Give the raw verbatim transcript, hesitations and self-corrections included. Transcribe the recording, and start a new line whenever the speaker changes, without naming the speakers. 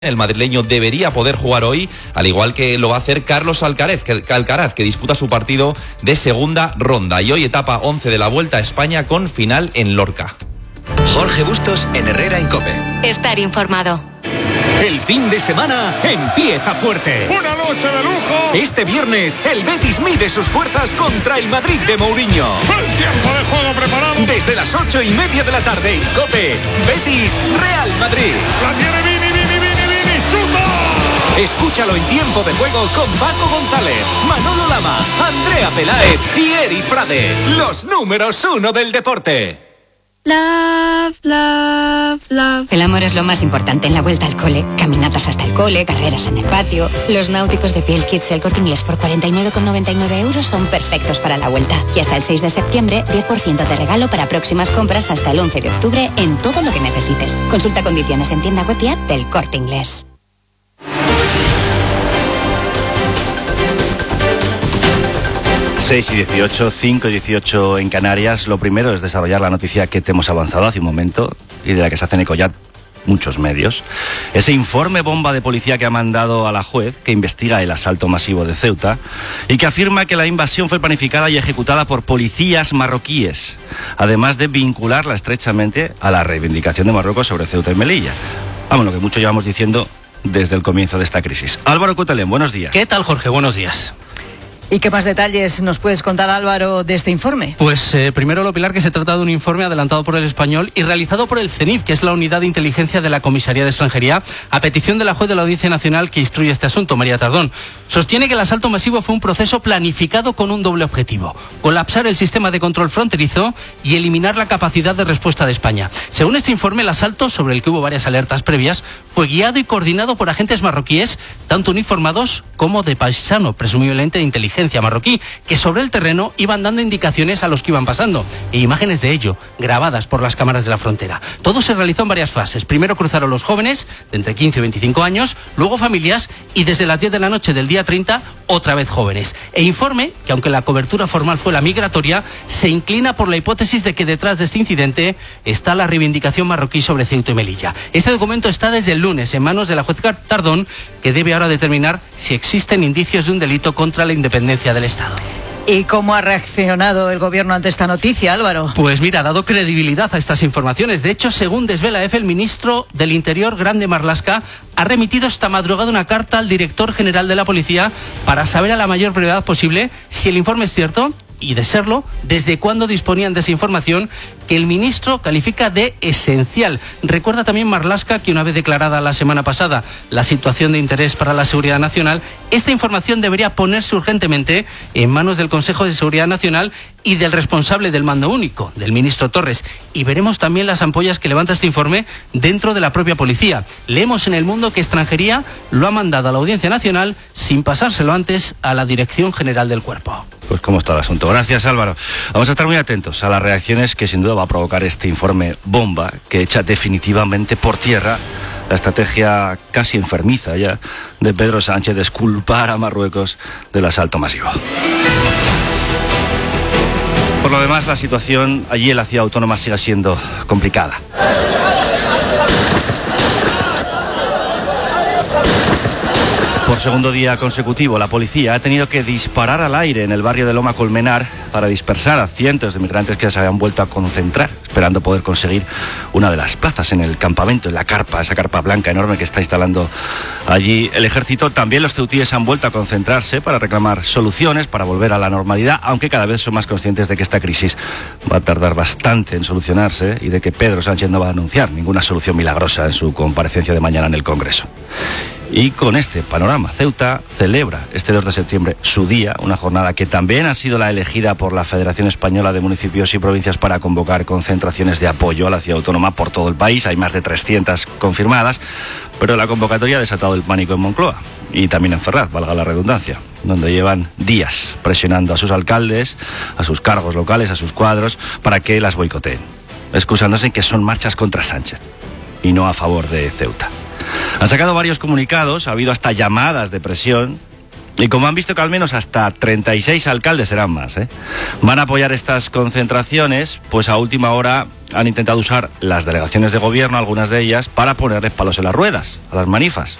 El madrileño debería poder jugar hoy, al igual que lo va a hacer Carlos Alcaraz, que, Alcaraz, que disputa su partido de segunda ronda. Y hoy etapa once de la Vuelta a España con final en Lorca.
Jorge Bustos en Herrera en COPE.
Estar informado.
El fin de semana empieza fuerte.
¡Una noche de lujo!
Este viernes, el Betis mide sus fuerzas contra el Madrid de Mourinho.
¡El tiempo de juego preparado!
Desde las ocho y media de la tarde en COPE, Betis Real Madrid.
¡La tiene Vini, Vini, Vini, Vini! ¡Chuta!
Escúchalo en tiempo de juego con Paco González, Manolo Lama, Andrea Peláez y Eri Frade. Los números uno del deporte.
Love, love, love.
El amor es lo más importante en la vuelta al cole. Caminatas hasta el cole, carreras en el patio. Los náuticos de Piel Kids El Corte Inglés por cuarenta y nueve con noventa y nueve euros son perfectos para la vuelta. Y hasta el seis de septiembre, diez por ciento de regalo para próximas compras hasta el once de octubre en todo lo que necesites. Consulta condiciones en tienda web y app del Corte Inglés.
seis y dieciocho, cinco y dieciocho en Canarias. Lo primero es desarrollar la noticia que te hemos avanzado hace un momento y de la que se hacen eco ya muchos medios. Ese informe bomba de policía que ha mandado a la juez que investiga el asalto masivo de Ceuta y que afirma que la invasión fue planificada y ejecutada por policías marroquíes, además de vincularla estrechamente a la reivindicación de Marruecos sobre Ceuta y Melilla. Vamos, lo que mucho llevamos diciendo desde el comienzo de esta crisis. Álvaro Cutelén, buenos días.
¿Qué tal, Jorge? Buenos días.
¿Y qué más detalles nos puedes contar, Álvaro, de este informe?
Pues eh, primero lo Pilar, que se trata de un informe adelantado por El Español y realizado por el CENIF, que es la unidad de inteligencia de la Comisaría de Extranjería, a petición de la juez de la Audiencia Nacional que instruye este asunto, María Tardón. Sostiene que el asalto masivo fue un proceso planificado con un doble objetivo: colapsar el sistema de control fronterizo y eliminar la capacidad de respuesta de España. Según este informe, el asalto, sobre el que hubo varias alertas previas, fue guiado y coordinado por agentes marroquíes, tanto uniformados como de paisano, presumiblemente de inteligencia marroquí, que sobre el terreno iban dando indicaciones a los que iban pasando, e imágenes de ello, grabadas por las cámaras de la frontera. Todo se realizó en varias fases. Primero cruzaron los jóvenes, de entre quince y veinticinco años, luego familias, y desde las diez de la noche del día treinta, otra vez jóvenes. E informe que, aunque la cobertura formal fue la migratoria, se inclina por la hipótesis de que detrás de este incidente está la reivindicación marroquí sobre Ceuta y Melilla. Este documento está desde el lunes en manos de la juez Tardón, que debe ahora determinar si existen indicios de un delito contra la independencia del Estado.
¿Y cómo ha reaccionado el gobierno ante esta noticia, Álvaro?
Pues mira, ha dado credibilidad a estas informaciones. De hecho, según desvela EFE, el ministro del Interior, Grande Marlaska, ha remitido esta madrugada una carta al director general de la policía para saber a la mayor brevedad posible si el informe es cierto, y de serlo, desde cuándo disponían de esa información que el ministro califica de esencial. Recuerda también Marlaska que, una vez declarada la semana pasada la situación de interés para la seguridad nacional, esta información debería ponerse urgentemente en manos del Consejo de Seguridad Nacional y del responsable del mando único, del ministro Torres. Y veremos también las ampollas que levanta este informe dentro de la propia policía. Leemos en El Mundo que Extranjería lo ha mandado a la Audiencia Nacional sin pasárselo antes a la Dirección General del Cuerpo.
Pues cómo está el asunto. Gracias, Álvaro. Vamos a estar muy atentos a las reacciones que sin duda va a provocar este informe bomba que echa definitivamente por tierra la estrategia casi enfermiza ya de Pedro Sánchez de exculpar a Marruecos del asalto masivo. Por lo demás, la situación allí en la ciudad autónoma sigue siendo complicada. Por segundo día consecutivo, la policía ha tenido que disparar al aire en el barrio de Loma Colmenar para dispersar a cientos de migrantes que se habían vuelto a concentrar, esperando poder conseguir una de las plazas en el campamento, en la carpa, esa carpa blanca enorme que está instalando allí el ejército. También los ceutíes han vuelto a concentrarse para reclamar soluciones, para volver a la normalidad, aunque cada vez son más conscientes de que esta crisis va a tardar bastante en solucionarse y de que Pedro Sánchez no va a anunciar ninguna solución milagrosa en su comparecencia de mañana en el Congreso. Y con este panorama, Ceuta celebra este dos de septiembre su día, una jornada que también ha sido la elegida por la Federación Española de Municipios y Provincias para convocar concentraciones de apoyo a la ciudad autónoma por todo el país. Hay más de trescientas confirmadas, pero la convocatoria ha desatado el pánico en Moncloa y también en Ferraz, valga la redundancia, donde llevan días presionando a sus alcaldes, a sus cargos locales, a sus cuadros, para que las boicoteen, excusándose en que son marchas contra Sánchez y no a favor de Ceuta. Han sacado varios comunicados, ha habido hasta llamadas de presión Y como han visto que al menos hasta treinta y seis alcaldes, serán más, ¿eh? van a apoyar estas concentraciones, pues a última hora han intentado usar las delegaciones de gobierno, algunas de ellas, para ponerles palos en las ruedas a las manifas.